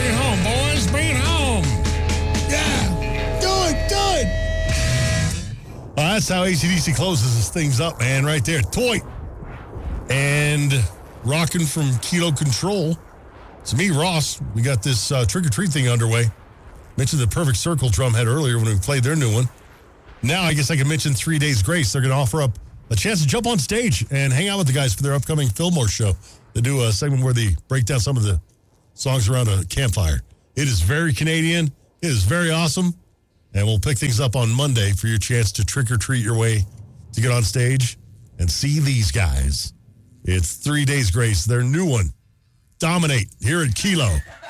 Bring it home, boys. Bring it home. Yeah. Do it. That's how AC/DC closes things up, man, right there. Toy. And rocking from Kilo Control. It's me, Ross. We got this trick-or-treat thing underway. Mentioned the Perfect Circle drumhead earlier when we played their new one. Now I guess I can mention 3 Days Grace. They're going to offer up a chance to jump on stage and hang out with the guys for their upcoming Fillmore show. They do a segment where they break down some of the songs around a campfire. It is very Canadian. It is very awesome. And we'll pick things up on Monday for your chance to trick-or-treat your way to get on stage and see these guys. It's 3 Days Grace, their new one. Dominate here at Kilo.